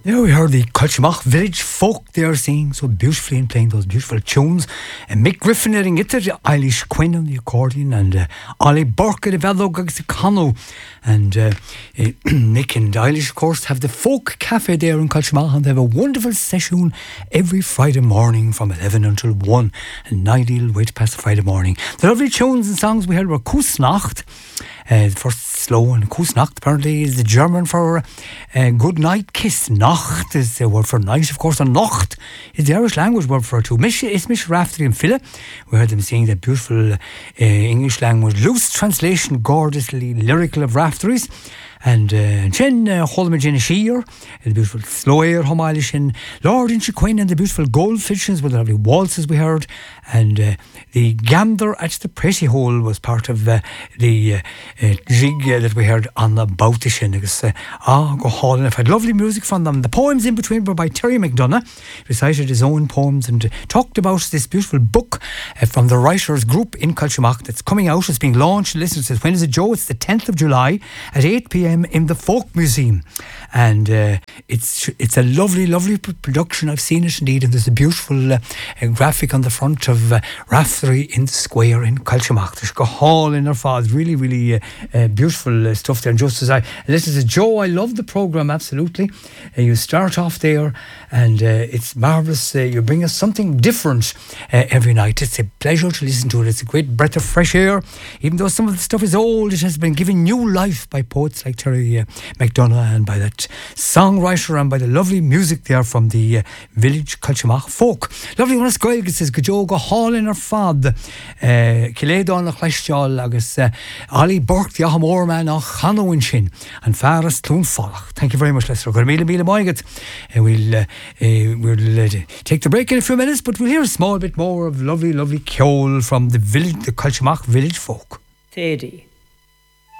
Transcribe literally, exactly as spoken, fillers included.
Yeah, we heard the Culturemach village folk there singing so beautifully and playing those beautiful tunes. And Mick Griffin er in guitar, Eilish Quinn on the accordion, and uh, Ollie Burke at the velog the cano. And uh, uh, Mick and Eilish, of course, have the folk cafe there in Culturemach, and they have a wonderful session every Friday morning from eleven until one. And Niall wait past Friday morning. The lovely tunes and songs we heard were Kusnacht. Uh, the first slow and Kusnacht apparently is the German for uh, good night kiss. Nacht is the word for night, of course, and Nacht is the Irish language word for it too. Mish, it's Mish Raftery and Phila. We heard them sing that beautiful uh, English language loose translation, gorgeously lyrical of Raftery's. And Jen Holman Shear, the beautiful slow air Homalish and Lord in Quinn, and the beautiful goldfishes with the lovely waltzes we heard. And uh, the gander at the Pretty Hole was part of uh, the uh, uh, jig uh, that we heard on the Bautishin. Uh, ah, go hall, and I've had lovely music from them. The poems in between were by Terry McDonough, recited his own poems and uh, talked about this beautiful book uh, from the writers group in Culturemach that's coming out. It's being launched. Listen, it says, when is it, Joe? It's the tenth of July at eight p.m. in the Folk Museum, and uh, it's it's a lovely lovely production. I've seen it indeed, and there's a beautiful uh, uh, graphic on the front of uh, Raftery in the square in Culturemach. There's a hall in their fads, really really uh, uh, beautiful uh, stuff there. And just as I this is a Joe, I love the programme absolutely. Uh, you start off there and uh, it's marvellous. Uh, you bring us something different uh, every night. It's a pleasure to listen to it. It's a great breath of fresh air. Even though some of the stuff is old, it has been given new life by poets like Terry uh, McDonough, and by that songwriter, and by the lovely music there from the uh, village Culturemach folk. Lovely one. Scoil says Gajoga Hall in our fad Kiledon nach Leishjal agus Ali Burke the Ahamorman och Hanowin Shin and Faras Tlun Falach. Thank you very much, Lester. Mila Mila Moigat. We'll uh, uh, we'll uh, take the break in a few minutes, but we'll hear a small bit more of lovely lovely Kjol from the village, the Culturemach village folk. Teddy.